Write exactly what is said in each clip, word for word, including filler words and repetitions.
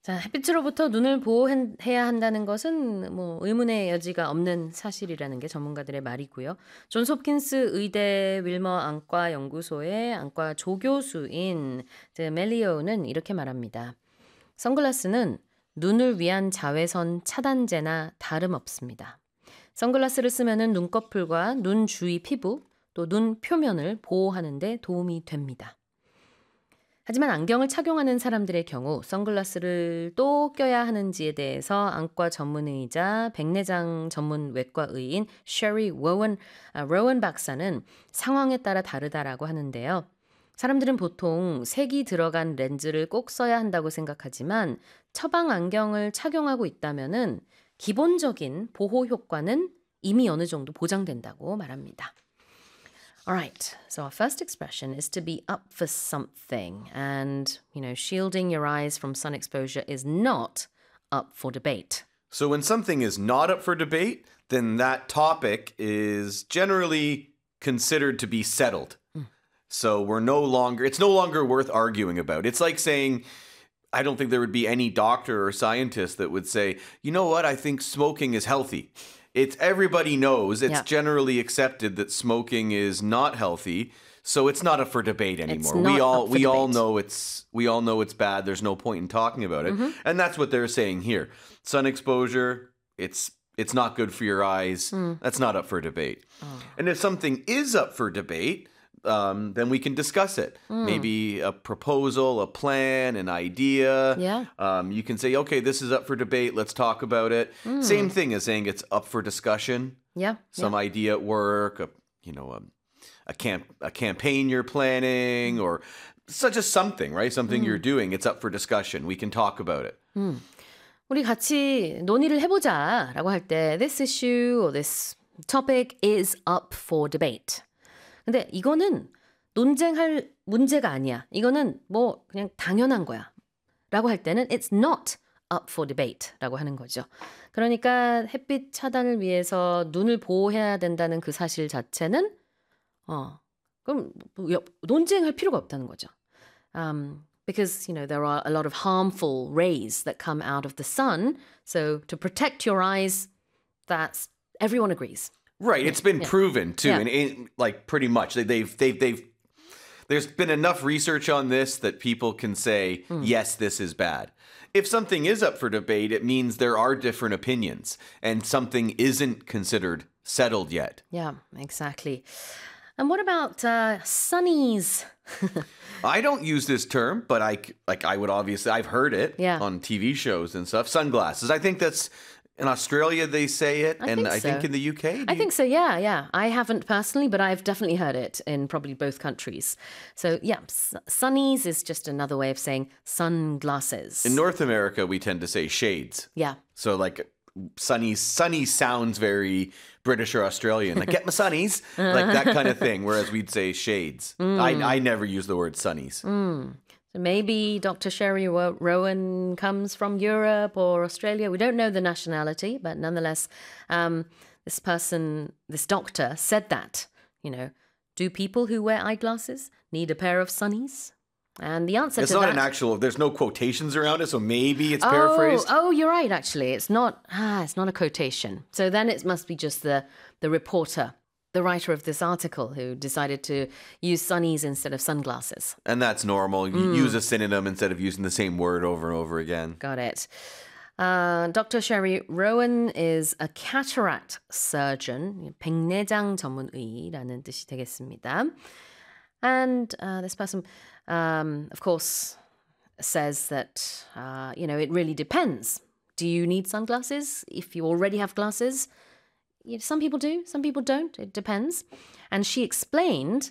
자, 햇빛으로부터 눈을 보호해야 한다는 것은 뭐 의문의 여지가 없는 사실이라는 게 전문가들의 말이고요. 존스 홉킨스 의대 윌머 안과 연구소의 안과 조교수인 드 멜리오는 이렇게 말합니다. 선글라스는 눈을 위한 자외선 차단제나 다름없습니다. 선글라스를 쓰면은 눈꺼풀과 눈 주위 피부 또 눈 표면을 보호하는 데 도움이 됩니다. 하지만 안경을 착용하는 사람들의 경우 선글라스를 또 껴야 하는지에 대해서 안과 전문의이자 백내장 전문 외과의인 셰리 로원, 아, 로원 박사는 상황에 따라 다르다라고 하는데요. 사람들은 보통 색이 들어간 렌즈를 꼭 써야 한다고 생각하지만 처방 안경을 착용하고 있다면은 기본적인 보호 효과는 이미 어느 정도 보장된다고 말합니다. Alright, so our first expression is to be up for something. And, you know, shielding your eyes from sun exposure is not up for debate. So when something is not up for debate, then that topic is generally considered to be settled. Mm. So we're no longer, it's no longer worth arguing about. It's like saying, I don't think there would be any doctor or scientist that would say, you know what, I think smoking is healthy. It's everybody knows, it's Yeah. generally accepted that smoking is not healthy, so it's not up for debate anymore. not We all up for we all debate. know it's we all know it's bad. There's no point in talking about it. Mm-hmm. And that's what they're saying here. Sun exposure, it's it's not good for your eyes. Mm. That's not up for debate. Oh. And if something is up for debate, um, then we can discuss it. Mm. Maybe a proposal, a plan, an idea. Yeah. Um, you can say, okay, this is up for debate. Let's talk about it. Mm. Same thing as saying it's up for discussion. Yeah. Some yeah. idea at work, a, you know, a, a camp, a campaign you're planning, or such as something, right? Something you're doing. It's up for discussion. We can talk about it. 음. 우리 같이 논의를 해보자라고 할 때 this issue or this topic is up for debate. 근데 이거는 논쟁할 문제가 아니야. 이거는 뭐 그냥 당연한 거야. 라고 할 때는 it's not up for debate 라고 하는 거죠. 그러니까 햇빛 차단을 위해서 눈을 보호해야 된다는 그 사실 자체는 어, 그럼 논쟁할 필요가 없다는 거죠. Um, because, you know, there are a lot of harmful rays that come out of the sun. So to protect your eyes, that's everyone agrees. Right. It's been yeah. proven too. Yeah. And it, like pretty much they- they've, they've, they've, there's been enough research on this that people can say, yes, this is bad. If something is up for debate, it means there are different opinions and something isn't considered settled yet. Yeah, exactly. And what about uh, sunnies? I don't use this term, but I c- like I would obviously I've heard it Yeah. on T V shows and stuff. Sunglasses. I think that's in Australia they say it, I and think I think so. in the U K. I think so, yeah, yeah. I haven't personally, but I've definitely heard it in probably both countries. So, yeah, s- sunnies is just another way of saying sunglasses. in North America we tend to say shades. yeah. So like sunny sunny sounds very British or Australian. Like get my sunnies, like that kind of thing. Whereas we'd say shades. I I never use the word sunnies. So maybe Doctor Sherry Ro- Rowan comes from Europe or Australia. We don't know the nationality, but nonetheless, um, this person, this doctor said that, you know, do people who wear eyeglasses need a pair of sunnies? And the answer It's to not that... an actual. There's no quotations around it, so maybe it's paraphrased. Oh, oh, you're right, actually. It's not, ah, it's not a quotation. So then it must be just the, the reporter, the writer of this article who decided to use sunnies instead of sunglasses. And that's normal. You use a synonym instead of using the same word over and over again. Got it. Uh, Doctor Sherry Rowan is a cataract surgeon, 백내장 전문의라는 뜻이 되겠습니다. And uh, this person, um, of course, says that, uh, you know, it really depends. Do you need sunglasses if you already have glasses? You know, some people do, some people don't. It depends. And she explained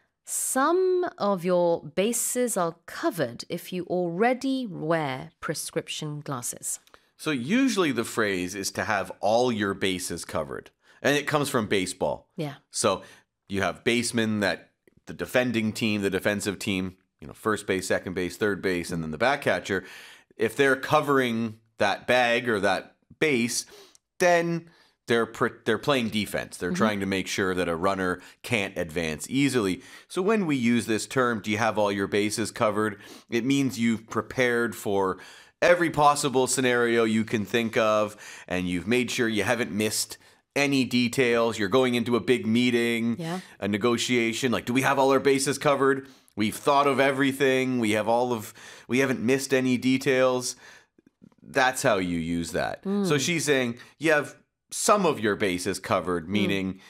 some of your bases are covered if you already wear prescription glasses. So usually the phrase is to have all your bases covered. And it comes from baseball. Yeah. So you have basemen that the defending team, the defensive team, you know, first base, second base, third base, and then the back catcher, if they're covering that bag or that base, then they're pr- they're playing defense. They're trying to make sure that a runner can't advance easily. So when we use this term, do you have all your bases covered? It means you've prepared for every possible scenario you can think of, and you've made sure you haven't missed any details. You're going into a big meeting, Yeah. a negotiation. Like, do we have all our bases covered? We've thought of everything. We have all of, we haven't missed any details. That's how you use that. So she's saying you have some of your bases covered, meaning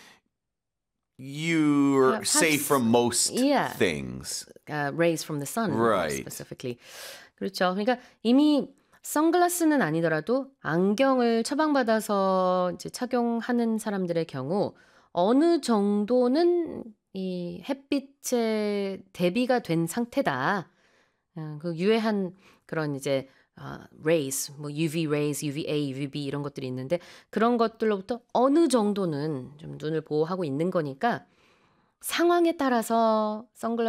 you're Perhaps- safe from most Yeah. things. uh, rays from the sun Right. specifically. 그렇죠. 그러니까 이미 선글라스는 아니더라도 안경을 처방받아서 이제 착용하는 사람들의 경우 어느 정도는 이 햇빛에 대비가 된 상태다. 어, 그 유해한 그런 이제 아, rays, 뭐 유브이 rays, 유브이에이, 유브이비 이런 것들이 있는데 그런 것들로부터 어느 정도는 좀 눈을 보호하고 있는 거니까 상황에 따라서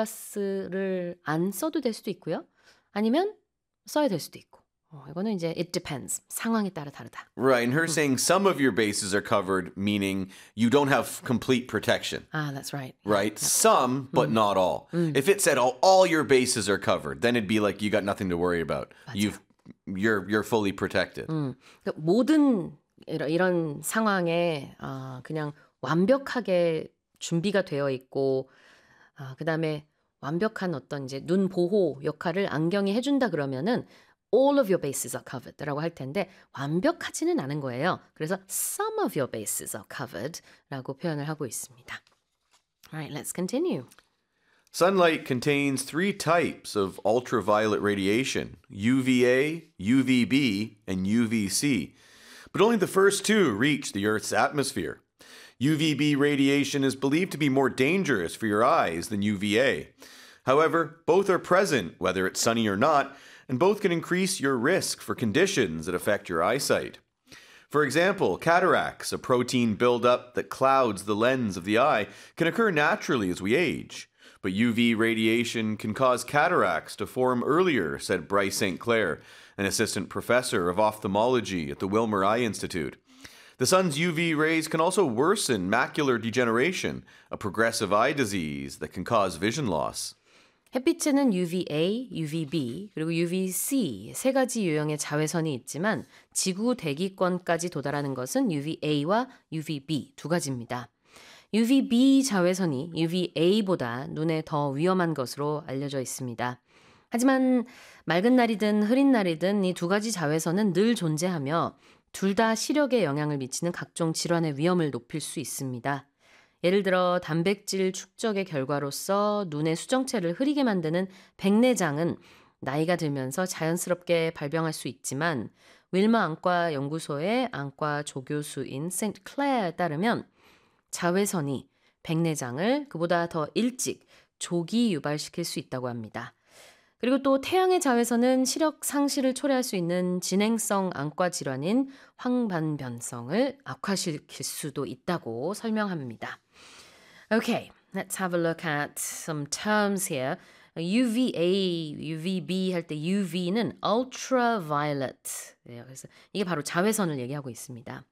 선글라스를 안 써도 될 수도 있고요. 아니면 써야 될 수도 있고. 어, 이거는 이제 it depends. 상황에 따라 다르다. Right. And her saying some of your bases are covered, meaning you don't have complete protection. Ah, that's right. Right? Some, but not all. If it said all, all your bases are covered, then it'd be like you got nothing to worry about. You've you're you're fully protected. 음, 그러니까 모든 이런, 이런 상황에 아, 그냥 완벽하게 준비가 되어 있고 아, 그다음에 완벽한 어떤 이제 눈 보호 역할을 안경이 해준다 그러면은 all of your bases are covered라고 할 텐데 완벽하지는 않은 거예요. 그래서 some of your bases are covered라고 표현을 하고 있습니다. Alright, let's continue. Sunlight contains three types of ultraviolet radiation: U V A, U V B, and U V C. But only the first two reach the Earth's atmosphere. U V B radiation is believed to be more dangerous for your eyes than U V A. However, both are present, whether it's sunny or not, and both can increase your risk for conditions that affect your eyesight. For example, cataracts, a protein buildup that clouds the lens of the eye, can occur naturally as we age. But U V radiation can cause cataracts to form earlier, said Bryce Saint Clair, an assistant professor of ophthalmology at the Wilmer Eye Institute. The sun's U V rays can also worsen macular degeneration, a progressive eye disease that can cause vision loss. 햇빛에는 유브이에이, 유브이비, 그리고 유브이씨 세 가지 유형의 자외선이 있지만 지구 대기권까지 도달하는 것은 유브이에이와 유브이비 두 가지입니다. 유브이비 자외선이 유브이에이보다 눈에 더 위험한 것으로 알려져 있습니다. 하지만 맑은 날이든 흐린 날이든 이 두 가지 자외선은 늘 존재하며 둘 다 시력에 영향을 미치는 각종 질환의 위험을 높일 수 있습니다. 예를 들어 단백질 축적의 결과로서 눈의 수정체를 흐리게 만드는 백내장은 나이가 들면서 자연스럽게 발병할 수 있지만 윌머 안과 연구소의 안과 조교수인 세인트 클레어에 따르면 자외선이 백내장을 그보다 더 일찍 조기 유발시킬 수 있다고 합니다. 그리고 또 태양의 자외선은 시력 상실을 초래할 수 있는 진행성 안과 질환인 황반변성을 악화시킬 수도 있다고 설명합니다. Okay, let's have a look at some terms here. 유브이에이, 유브이비 할 때 유브이는 ultraviolet. 그래서 이게 바로 자외선을 얘기하고 있습니다.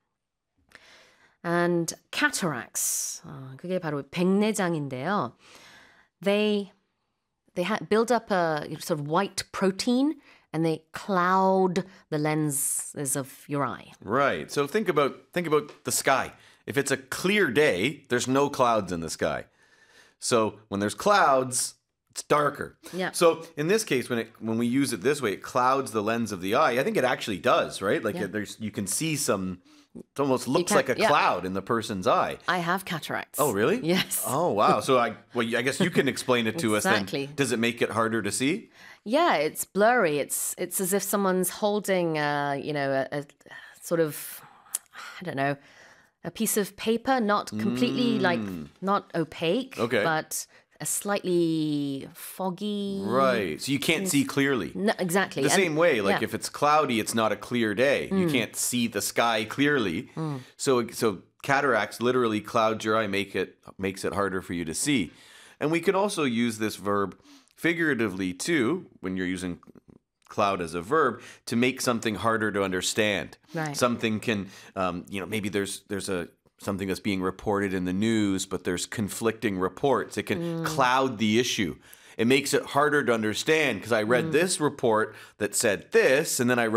And cataracts. 어, 그게 바로 백내장인데요. They they ha- build up a sort of white protein and they cloud the lenses of your eye. Right. So think about think about the sky. If it's a clear day, there's no clouds in the sky. So when there's clouds, it's darker. Yeah. So in this case, when it when we use it this way, it clouds the lens of the eye. I think it actually does, right? Like Yeah. it, there's you can see some. It almost looks can- like a yeah. cloud in the person's eye. I have cataracts. Oh, really? Yes. Oh, wow. So I well, I guess you can explain it to Exactly. us. Then does it make it harder to see? Yeah, it's blurry. It's it's as if someone's holding, uh, you know, a, a sort of, I don't know, a piece of paper, not completely like not opaque, Okay. but a slightly foggy. Right. So you can't see clearly. No, exactly. The And- same way, like yeah. if it's cloudy, it's not a clear day. You can't see the sky clearly. So so cataracts literally clouds your eye, make it makes it harder for you to see. And we can also use this verb figuratively too, when you're using cloud as a verb, to make something harder to understand. Right. Something can, um, you know, maybe there's there's a something that's being reported in the news, but there's conflicting reports. It can cloud the issue. it makes it harder to understand because I read this report that said this, and then I read